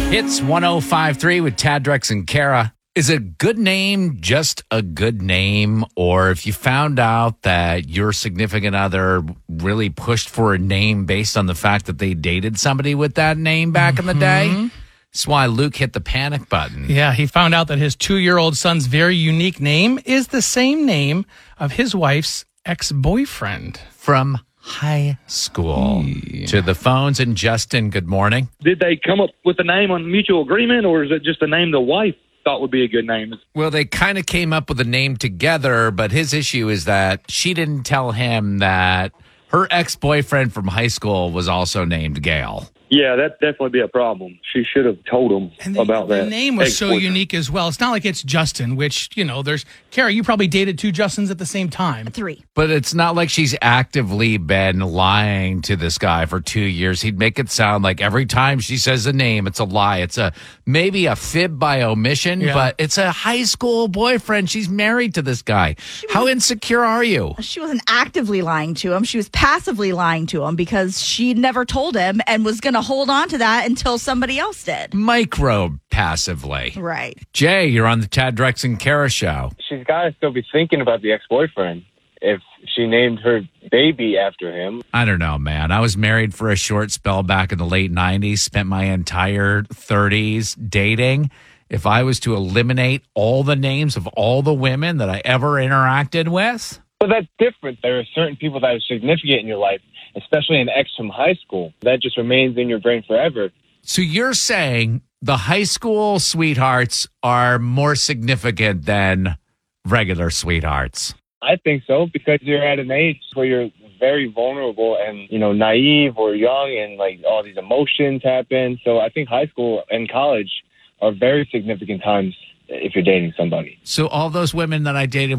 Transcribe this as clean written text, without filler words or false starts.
Hits 105.3 with Tad, Drex, and Kara. Is a good name just a good name? Or if you found out that your significant other really pushed for a name based on the fact that they dated somebody with that name back in the day? That's why Luke hit the panic button. Yeah, he found out that his 2-year-old son's very unique name is the same name of his wife's ex-boyfriend. From high school to the phones. And Justin, good morning. Did they come up with a name on mutual agreement, or is it just a name the wife thought would be a good name? Well, they kind of came up with a name together, but his issue is that she didn't tell him that her ex-boyfriend from high school was also named Gail. Yeah, that'd definitely be a problem. She should have told him about that. The name was so unique as well. It's not like it's Justin, which, there's... Kara, you probably dated 2 Justins at the same time. 3. But it's not like she's actively been lying to this guy for 2 years. He'd make it sound like every time she says a name, it's a lie. It's maybe a fib by omission, but it's a high school boyfriend. She's married to this guy. How insecure are you? She wasn't actively lying to him. She was passively lying to him because she never told him and was going to hold on to that until somebody else did. Micro passively. Right. Jay, you're on the Tad, Drex, and Kara show. She's got to still be thinking about the ex-boyfriend if she named her baby after him. I don't know, man. I was married for a short spell back in the late 90s, spent my entire 30s dating. If I was to eliminate all the names of all the women that I ever interacted with. But that's different. There are certain people that are significant in your life, especially an ex from high school. That just remains in your brain forever. So you're saying the high school sweethearts are more significant than regular sweethearts? I think so, because you're at an age where you're very vulnerable and, naive or young, and like all these emotions happen. So I think high school and college are very significant times if you're dating somebody. So all those women that I dated